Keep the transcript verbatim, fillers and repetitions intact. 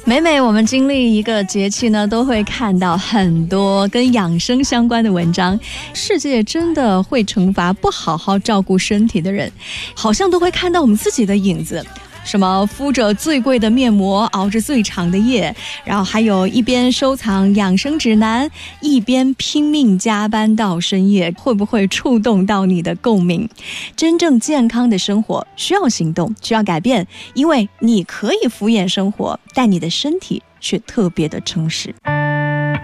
每每我们经历一个节气呢，都会看到很多跟养生相关的文章。世界真的会惩罚不好好照顾身体的人，好像都会看到我们自己的影子。什么敷着最贵的面膜，熬着最长的夜，然后还有一边收藏养生指南，一边拼命加班到深夜，会不会触动到你的共鸣？真正健康的生活需要行动，需要改变，因为你可以敷衍生活，但你的身体却特别的诚实。